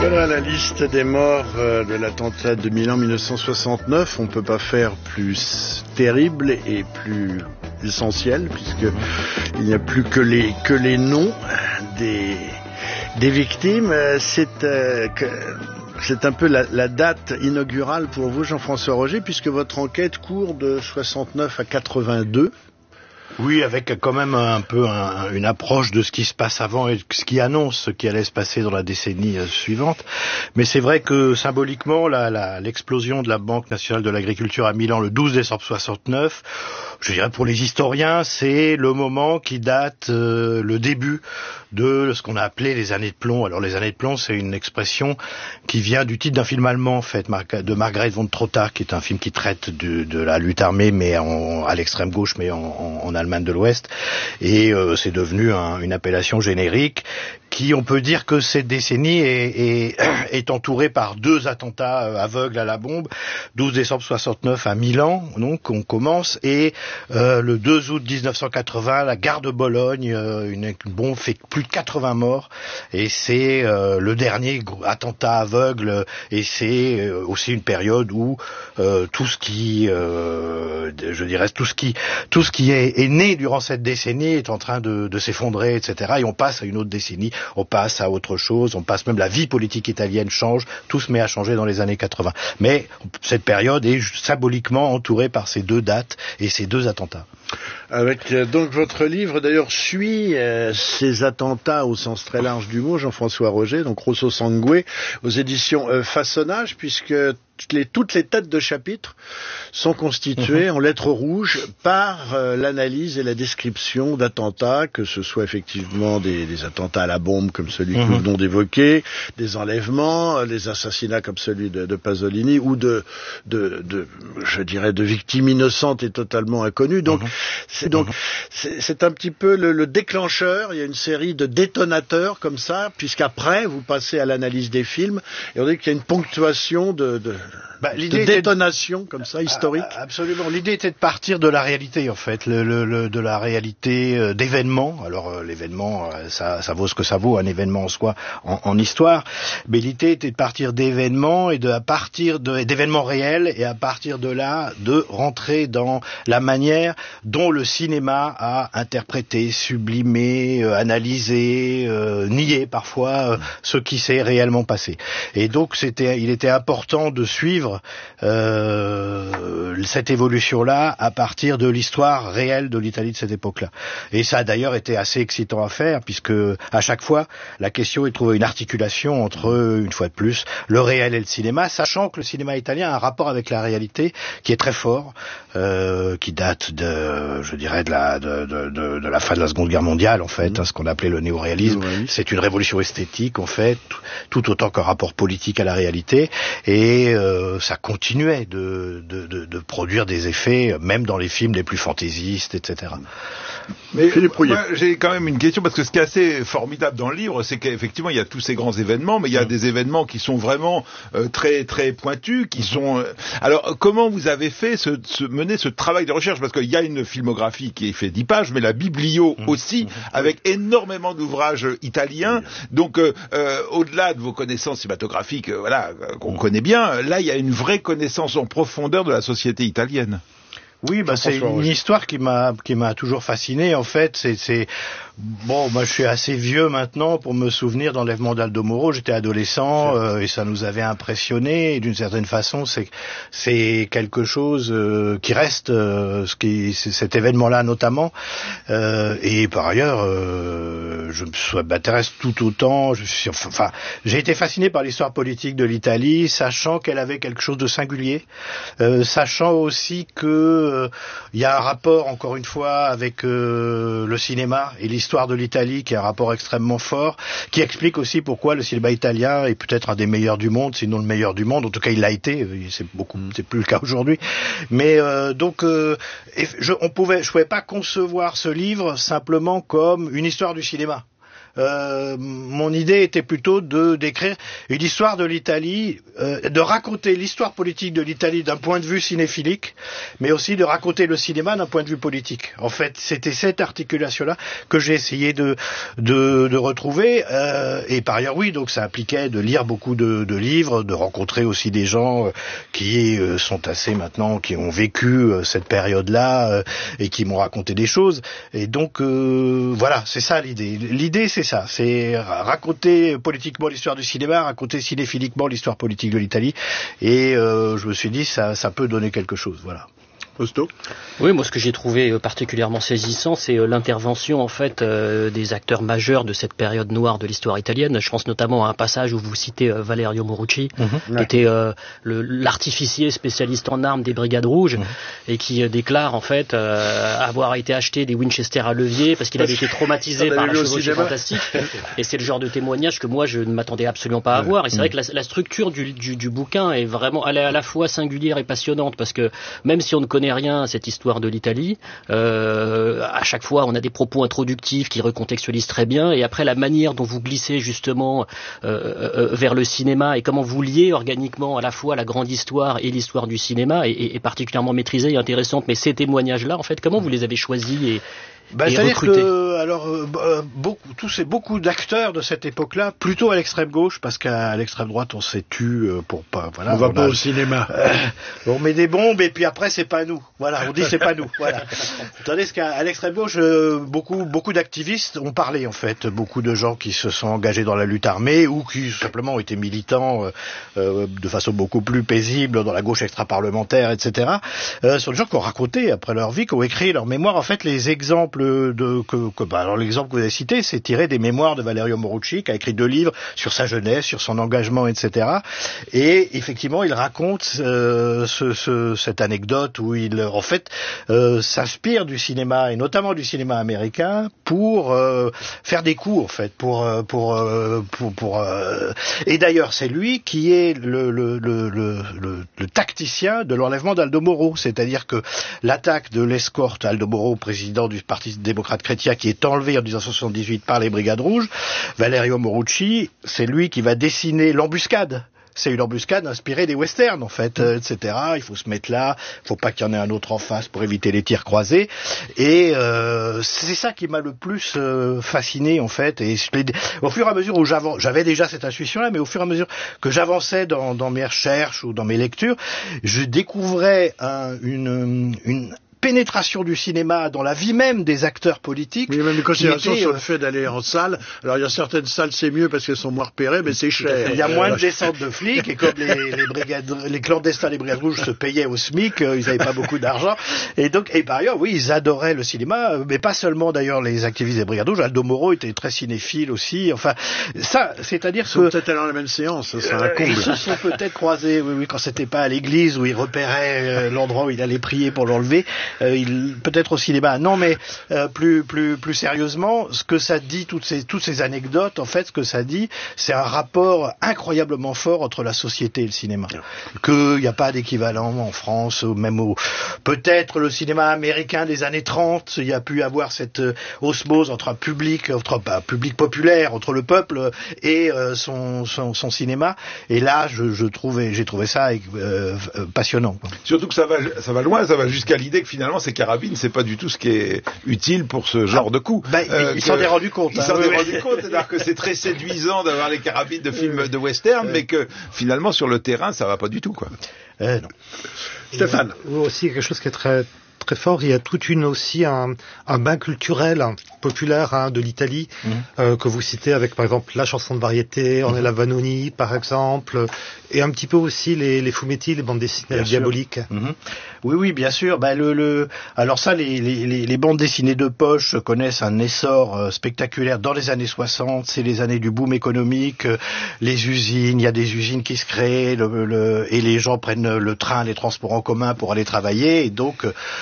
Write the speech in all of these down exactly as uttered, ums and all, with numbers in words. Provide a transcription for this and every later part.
Voilà la liste des morts euh, de l'attentat de Milan mille neuf cent soixante-neuf. On ne peut pas faire plus terrible et plus essentiel, puisque il n'y a plus que les, que les noms des, des victimes. C'est, euh, que, c'est un peu la, la date inaugurale pour vous, Jean-François Roger, puisque votre enquête court de soixante-neuf à quatre-vingt-deux. Oui, avec quand même un peu un, une approche de ce qui se passe avant et ce qui annonce ce qui allait se passer dans la décennie euh, suivante. Mais c'est vrai que symboliquement, la, la, l'explosion de la Banque nationale de l'agriculture à Milan le douze décembre soixante-neuf, je dirais pour les historiens, c'est le moment qui date euh, le début de ce qu'on a appelé les années de plomb. Alors les années de plomb, c'est une expression qui vient du titre d'un film allemand, en fait, de Margaret von Trotta, qui est un film qui traite de, de la lutte armée, mais en, à l'extrême gauche, mais en, en, en Allemagne de l'Ouest. Et euh, c'est devenu un, une appellation générique qui, on peut dire que cette décennie est, est, est entourée par deux attentats aveugles à la bombe. douze décembre soixante-neuf à Milan, donc on commence, et euh, le deux août dix-neuf cent quatre-vingts, la gare de Bologne, euh, une, une bombe fait plus de quatre-vingts morts, et c'est euh, le dernier attentat aveugle, et c'est euh, aussi une période où euh, tout ce qui, euh, je dirais, tout ce qui, tout ce qui est, est né durant cette décennie est en train de, de s'effondrer, et cetera. Et on passe à une autre décennie. On passe à autre chose, on passe même, la vie politique italienne change, tout se met à changer dans les années quatre-vingts. Mais cette période est symboliquement entourée par ces deux dates et ces deux attentats. Avec euh, donc votre livre d'ailleurs suit euh, ces attentats au sens très large du mot, Jean-François Roger, donc Rosso Sangue, aux éditions euh, Façonnage, puisque toutes les, toutes les têtes de chapitre sont constituées mmh. en lettres rouges par euh, l'analyse et la description d'attentats, que ce soit effectivement des, des attentats à la bombe comme celui mmh. que nous venons d'évoquer, des enlèvements, des assassinats comme celui de, de Pasolini, ou de, de, de, je dirais, de victimes innocentes et totalement inconnues. Donc, mmh. c'est, donc mmh. c'est, c'est un petit peu le, le déclencheur. Il y a une série de détonateurs comme ça, puisqu'après vous passez à l'analyse des films et on dit qu'il y a une ponctuation de, de Bah, l'idée de détonation comme ça, historique. Absolument. L'idée était de partir de la réalité, en fait, le, le, le, de la réalité euh, d'événements. Alors euh, l'événement, euh, ça, ça vaut ce que ça vaut, un événement en soi, en, en histoire. Mais l'idée était de partir d'événements et de à partir de, d'événements réels, et à partir de là, de rentrer dans la manière dont le cinéma a interprété, sublimé, euh, analysé, euh, nié parfois euh, ce qui s'est réellement passé. Et donc c'était, il était important de suivre euh, cette évolution-là à partir de l'histoire réelle de l'Italie de cette époque-là. Et ça a d'ailleurs été assez excitant à faire, puisque à chaque fois, la question est de trouver une articulation entre, une fois de plus, le réel et le cinéma, sachant que le cinéma italien a un rapport avec la réalité qui est très fort, euh, qui date de, je dirais, de la, de, de, de, de la fin de la Seconde Guerre mondiale, en fait, mmh. hein, ce qu'on appelait le néoréalisme. Mmh. C'est une révolution esthétique, en fait, tout autant qu'un rapport politique à la réalité, et euh, ça continuait de, de, de, de produire des effets, même dans les films les plus fantaisistes, et cetera. Mais moi, j'ai quand même une question, parce que ce qui est assez formidable dans le livre, c'est qu'effectivement il y a tous ces grands événements, mais il y a mmh. des événements qui sont vraiment euh, très très pointus, qui mmh. sont. Euh... Alors comment vous avez fait ce, ce mener ce travail de recherche, parce qu'il y a une filmographie qui est fait dix pages, mais la biblio mmh. aussi, mmh. avec énormément d'ouvrages italiens. Donc euh, euh, au-delà de vos connaissances cinématographiques, euh, voilà, euh, qu'on mmh. connaît bien, là il y a une vraie connaissance en profondeur de la société italienne. Oui, bah c'est une histoire qui m'a qui m'a toujours fasciné. En fait, c'est c'est bon, moi je suis assez vieux maintenant pour me souvenir d'enlèvement d'Aldo Moro. J'étais adolescent euh, et ça nous avait impressionné. Et d'une certaine façon, c'est c'est quelque chose euh, qui reste, euh, ce qui c'est cet événement-là notamment. Euh, et par ailleurs, euh, je m'intéresse tout autant. Je suis enfin, j'ai été fasciné par l'histoire politique de l'Italie, sachant qu'elle avait quelque chose de singulier, euh, sachant aussi que il euh, y a un rapport, encore une fois, avec euh, le cinéma et l'histoire de l'Italie, qui est un rapport extrêmement fort, qui explique aussi pourquoi le cinéma italien est peut-être un des meilleurs du monde, sinon le meilleur du monde. En tout cas, il l'a été. C'est beaucoup, c'est plus le cas aujourd'hui. Mais euh, donc, euh, je, on pouvait, je pouvais pas concevoir ce livre simplement comme une histoire du cinéma. euh, mon idée était plutôt de d'écrire une histoire de l'Italie, euh, de raconter l'histoire politique de l'Italie d'un point de vue cinéphilique, mais aussi de raconter le cinéma d'un point de vue politique. En fait, c'était cette articulation-là que j'ai essayé de de, de retrouver. Euh, et par ailleurs, oui, donc ça impliquait de lire beaucoup de, de livres, de rencontrer aussi des gens euh, qui euh, sont assez maintenant, qui ont vécu euh, cette période-là euh, et qui m'ont raconté des choses. Et donc euh, voilà, c'est ça l'idée. L'idée, c'est ça, c'est raconter politiquement l'histoire du cinéma, raconter cinéphiliquement l'histoire politique de l'Italie. Et euh, je me suis dit, ça, ça peut donner quelque chose. Voilà. Posto. Oui, moi ce que j'ai trouvé particulièrement saisissant, c'est l'intervention en fait euh, des acteurs majeurs de cette période noire de l'histoire italienne. Je pense notamment à un passage où vous citez euh, Valerio Morucci, mmh, qui ouais. était euh, le, l'artificier spécialiste en armes des Brigades Rouges, mmh. et qui euh, déclare en fait euh, avoir été acheté des Winchester à levier parce qu'il avait été traumatisé par la chevauchée fantastique. Et c'est le genre de témoignage que moi je ne m'attendais absolument pas à ouais. voir. Et c'est mmh. vrai que la, la structure du, du, du bouquin est vraiment elle est à la fois singulière et passionnante, parce que même si on ne connaît rien à cette histoire de l'Italie, euh, à chaque fois on a des propos introductifs qui recontextualisent très bien, et après la manière dont vous glissez justement euh, euh, vers le cinéma et comment vous liez organiquement à la fois la grande histoire et l'histoire du cinéma est, est, est particulièrement maîtrisée et intéressante. Mais ces témoignages là, en fait, comment vous les avez choisis et Bah, c'est-à-dire que, alors, euh, beaucoup, tous ces beaucoup d'acteurs de cette époque-là, plutôt à l'extrême gauche, parce qu'à l'extrême droite, on s'est tu euh, pour pas, voilà. On va on pas a, au cinéma. Euh, on met des bombes et puis après c'est pas nous. Voilà, on dit c'est pas nous. Voilà. Tandis qu'à à l'extrême gauche, euh, beaucoup, beaucoup d'activistes ont parlé en fait, beaucoup de gens qui se sont engagés dans la lutte armée ou qui simplement ont été militants euh, euh, de façon beaucoup plus paisible dans la gauche extra-parlementaire, et cetera. Euh, sont des gens qui ont raconté après leur vie, qui ont écrit leur mémoire. En fait, les exemples de que, que bah alors l'exemple que vous avez cité, c'est tiré des mémoires de Valerio Morucci, qui a écrit deux livres sur sa jeunesse, sur son engagement, et cetera. Et effectivement, il raconte euh, ce, ce, cette anecdote où il, en fait, euh, s'inspire du cinéma et notamment du cinéma américain pour euh, faire des coups, en fait, pour pour pour, pour, pour euh... et d'ailleurs, c'est lui qui est le le le le, le, le tacticien de l'enlèvement d'Aldo Moro, c'est-à-dire que l'attaque de l'escorte Aldo Moro, président du Parti démocrate chrétien, qui est enlevé en dix-neuf cent soixante-dix-huit par les Brigades Rouges, Valerio Morucci, c'est lui qui va dessiner l'embuscade. C'est une embuscade inspirée des westerns, en fait, euh, et cetera. Il faut se mettre là, il faut pas qu'il y en ait un autre en face pour éviter les tirs croisés. Et euh, c'est ça qui m'a le plus euh, fasciné, en fait. Et au fur et à mesure où j'avance, j'avais déjà cette intuition-là, mais au fur et à mesure que j'avançais dans, dans mes recherches ou dans mes lectures, je découvrais un, une, une pénétration du cinéma dans la vie même des acteurs politiques. Il y a même des considérations était, sur le fait d'aller en salle. Alors il y a certaines salles c'est mieux parce qu'elles sont moins repérées, mais c'est cher. Il y a moins de descente de flics, et comme les, les brigades, les clandestins des Brigades Rouges se payaient au SMIC, euh, ils n'avaient pas beaucoup d'argent. Et donc, et par ailleurs, oui, ils adoraient le cinéma, mais pas seulement d'ailleurs les activistes des Brigades Rouges. Aldo Moro était très cinéphile aussi. Enfin, ça, c'est-à-dire ils que sont peut-être allés dans la même séance, c'est un comble. Ils se sont peut-être croisés, oui, oui, quand c'était pas à l'église où il repérait euh, l'endroit où il allait prier pour l'enlever. Euh, il peut-être au cinéma. Non, mais euh, plus plus plus sérieusement, ce que ça dit, toutes ces toutes ces anecdotes, en fait, ce que ça dit, c'est un rapport incroyablement fort entre la société et le cinéma. Qu'il n'y a pas d'équivalent en France, ou même au peut-être le cinéma américain des années trente, il y a pu avoir cette euh, osmose entre un public, entre un bah, public populaire, entre le peuple et euh, son, son son cinéma. Et là, je je trouvais j'ai trouvé ça euh, passionnant. Surtout que ça va ça va loin, ça va jusqu'à l'idée que finalement ces carabines, c'est pas du tout ce qui est utile pour ce genre ah, de coup. Ben, euh, il s'en est rendu compte. Il hein, s'en oui, est oui. rendu compte, c'est-à-dire que c'est très séduisant d'avoir les carabines de films de western, mais que finalement sur le terrain, ça va pas du tout, quoi. Euh, non. Stéphane. Il y a aussi quelque chose qui est très très fort. Il y a toute une aussi un, un bain culturel hein, populaire hein, de l'Italie mmh. euh, que vous citez avec par exemple la chanson de variété, Ornella Vanoni par exemple, et un petit peu aussi les, les fumetti, les bandes dessinées diaboliques. Mmh. Oui, oui, bien sûr. Bah, le, le... Alors ça, les, les, les bandes dessinées de poche connaissent un essor euh, spectaculaire dans les années soixante. C'est les années du boom économique, euh, les usines, il y a des usines qui se créent, le, le... et les gens prennent le train, les transports en commun pour aller travailler. Et donc,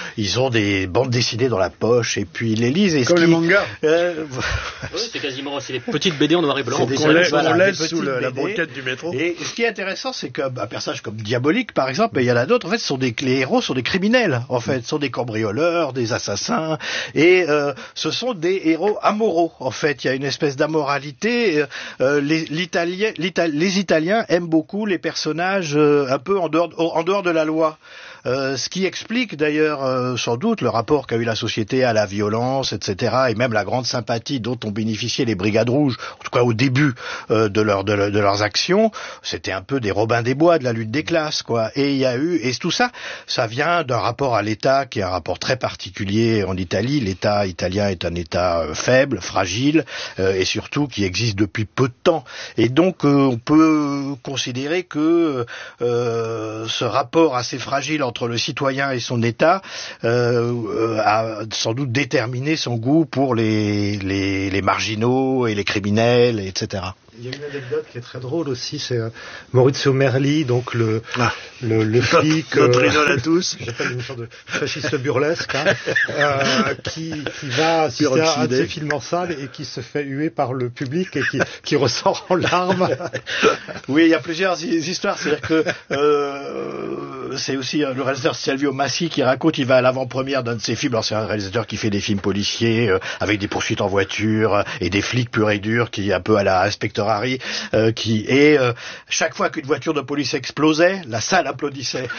ils ont des bandes dessinées dans la poche et puis ils les lisent. Et comme ce les qui, mangas. Euh, oui, c'est quasiment c'est des petites B D en noir et blanc. C'est qu'on laisse, voilà, on laisse des sous le, la B D. banquette du métro. Et ce qui est intéressant, c'est qu'un personnage comme Diabolique, par exemple, mais il y en a d'autres. En fait, ce sont des les héros sont des criminels. En fait, ce sont des cambrioleurs, des assassins, et euh, ce sont des héros amoraux. En fait, il y a une espèce d'amoralité. Euh, les, l'Italien, l'Ital, les Italiens aiment beaucoup les personnages euh, un peu en dehors, en dehors de la loi. Euh, ce qui explique d'ailleurs euh, sans doute le rapport qu'a eu la société à la violence, et cetera, et même la grande sympathie dont ont bénéficié les Brigades Rouges, en tout cas au début euh, de, leur, de, leur, de leurs actions. C'était un peu des Robins des Bois de la lutte des classes, quoi. Et il y a eu, et tout ça, ça vient d'un rapport à l'État qui est un rapport très particulier en Italie. L'État italien est un État euh, faible, fragile, euh, et surtout qui existe depuis peu de temps. Et donc euh, on peut considérer que euh, ce rapport assez fragile entre le citoyen et son État euh, a sans doute déterminé son goût pour les, les, les marginaux et les criminels, et cetera. Il y a une anecdote qui est très drôle aussi, c'est euh, Maurizio Merli, donc le ah. le, le flic, notre euh, idole à tous, j'appelle une sorte de fasciste burlesque, hein, euh, qui qui va assister à un de ses films en salle et qui se fait huer par le public et qui qui ressort en larmes. Oui, il y a plusieurs histoires, c'est-à-dire que euh, c'est aussi le réalisateur Silvio Massi qui raconte, il va à l'avant-première d'un de ses films. Alors c'est un réalisateur qui fait des films policiers euh, avec des poursuites en voiture euh, et des flics purs et durs, qui est un peu à la Inspector Harry, euh, qui et euh, chaque fois qu'une voiture de police explosait, la salle applaudissait.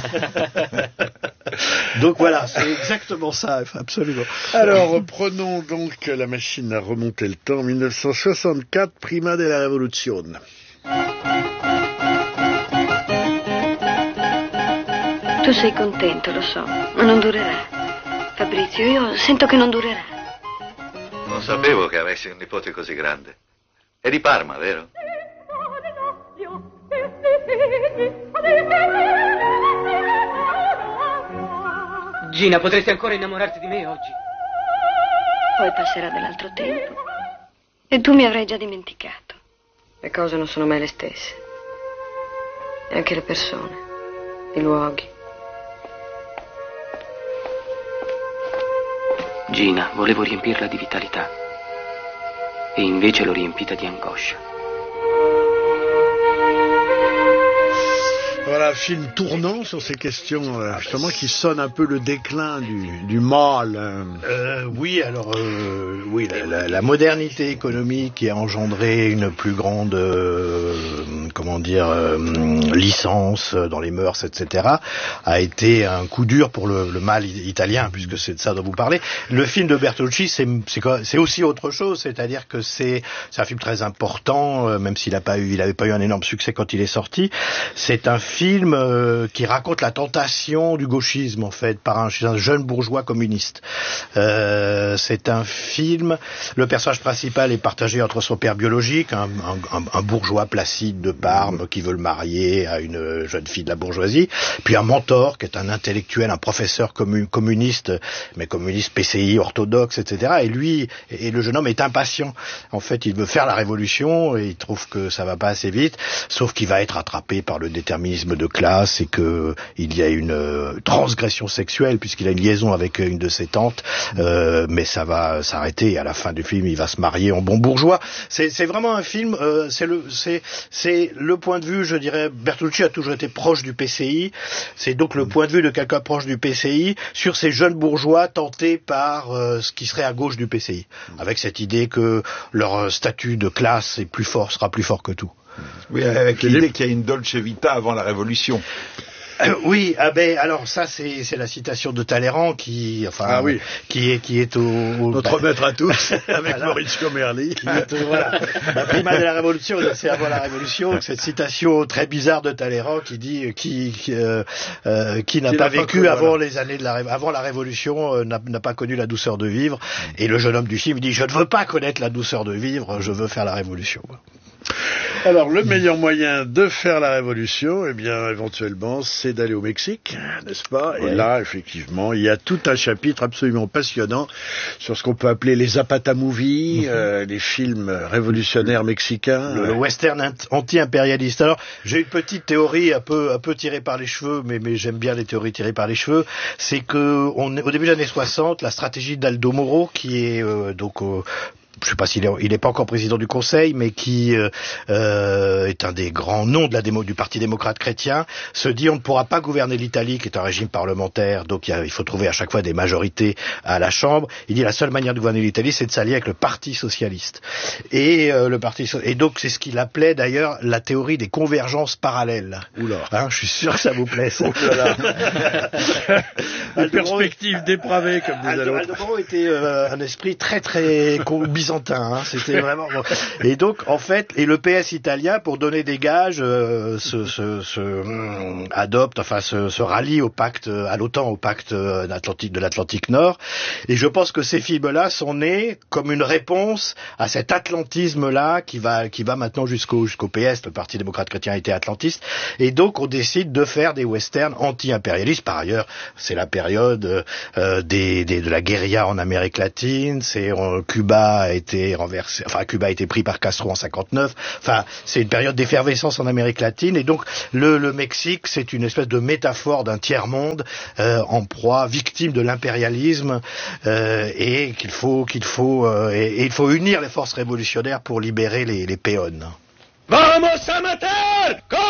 Donc voilà, c'est exactement ça, absolument. Alors prenons donc la machine à remonter le temps, mille neuf cent soixante-quatre, prima della rivoluzione. Tu sei contento, lo so, ma non durerà. Fabrizio, io sento che non durerà. Non sapevo che avessi un nipote così grande. È di Parma, vero? Gina, potresti ancora innamorarti di me oggi? Poi passerà dell'altro tempo e tu mi avrai già dimenticato. Le cose non sono mai le stesse. E anche le persone, i luoghi. Gina, volevo riempirla di vitalità e invece l'ho riempita di angoscia. Voilà un film tournant sur ces questions, euh, justement, qui sonne un peu le déclin du, du mal. Euh, oui, alors, euh, oui, la, la, la modernité économique qui a engendré une plus grande, euh, comment dire, euh, licence dans les mœurs, et cetera, a été un coup dur pour le, le mal italien, puisque c'est de ça dont vous parlez. Le film de Bertolucci, c'est, c'est, c'est aussi autre chose, c'est-à-dire que c'est, c'est un film très important, euh, même s'il n'a pas eu, il n'avait pas eu un énorme succès quand il est sorti. C'est un film euh, qui raconte la tentation du gauchisme, en fait, par un, un jeune bourgeois communiste. Euh, c'est un film, le personnage principal est partagé entre son père biologique, un, un, un bourgeois placide de Parme qui veut le marier à une jeune fille de la bourgeoisie, puis un mentor qui est un intellectuel, un professeur commun, communiste, mais communiste P C I, orthodoxe, et cetera. Et lui, et le jeune homme est impatient. En fait, il veut faire la révolution et il trouve que ça va pas assez vite, sauf qu'il va être attrapé par le déterminisme de classe et que il y a une euh, transgression sexuelle puisqu'il a une liaison avec une de ses tantes, euh, mais ça va s'arrêter et à la fin du film il va se marier en bon bourgeois. C'est, c'est vraiment un film, euh, c'est le, c'est, c'est le point de vue, je dirais, Bertolucci a toujours été proche du P C I, c'est donc le point de vue de quelqu'un proche du P C I sur ces jeunes bourgeois tentés par euh, ce qui serait à gauche du P C I, avec cette idée que leur statut de classe est plus fort, sera plus fort que tout. Oui, avec l'idée qu'il y a une Dolce Vita avant la Révolution. Euh, oui, ah ben alors ça c'est c'est la citation de Talleyrand qui enfin ah oui. qui est qui est au, au notre bah, maître à tous avec voilà. Maurizio Merli. Qui est, euh, voilà. La prima de la Révolution, c'est avant la Révolution. Cette citation très bizarre de Talleyrand qui dit qui qui, euh, euh, qui n'a qui pas vécu pas avant voilà. les années de la avant la Révolution euh, n'a, n'a pas connu la douceur de vivre. Et le jeune homme du film dit je ne veux pas connaître la douceur de vivre, je veux faire la Révolution. Alors, le meilleur moyen de faire la révolution, eh bien, éventuellement, c'est d'aller au Mexique, n'est-ce pas? Ouais. Et là, effectivement, il y a tout un chapitre absolument passionnant sur ce qu'on peut appeler les Zapata movies, mm-hmm. euh, les films révolutionnaires mexicains. Le, le western anti-impérialiste. Alors, j'ai une petite théorie un peu, un peu tirée par les cheveux, mais, mais j'aime bien les théories tirées par les cheveux. C'est que, on, au début des années soixante, la stratégie d'Aldo Moro, qui est euh, donc euh, je ne sais pas s'il est, il est pas encore président du Conseil, mais qui euh, euh, est un des grands noms de la démo, du Parti démocrate chrétien, se dit on ne pourra pas gouverner l'Italie, qui est un régime parlementaire, donc il, y a, il faut trouver à chaque fois des majorités à la Chambre. Il dit la seule manière de gouverner l'Italie, c'est de s'allier avec le Parti socialiste. Et euh, le Parti so- et donc c'est ce qu'il appelait d'ailleurs la théorie des convergences parallèles. Oula, hein, je suis sûr que ça vous plaît. Ça. Une perspective dépravée comme disait Aldo, l'autre. Aldo Moro était euh, un esprit très très byzantin. Hein, c'était vraiment bon. Et donc en fait, et le P S italien, pour donner des gages, euh, se, se, se euh, adopte, enfin se, se rallie au pacte, à l'OTAN, au pacte Atlantique de l'Atlantique Nord. Et je pense que ces films-là sont nés comme une réponse à cet atlantisme-là qui va qui va maintenant jusqu'au jusqu'au P S. Le Parti démocrate chrétien était atlantiste. Et donc on décide de faire des westerns anti-impérialistes. Par ailleurs, c'est la période euh, des, des de la guérilla en Amérique latine. C'est euh, Cuba a été renversé, enfin Cuba a été pris par Castro en cinquante-neuf. Enfin, c'est une période d'effervescence en Amérique latine, et donc le, le Mexique, c'est une espèce de métaphore d'un tiers-monde euh, en proie, victime de l'impérialisme, euh, et qu'il faut qu'il faut euh, et, et il faut unir les forces révolutionnaires pour libérer les, les péons. Vamos a matar!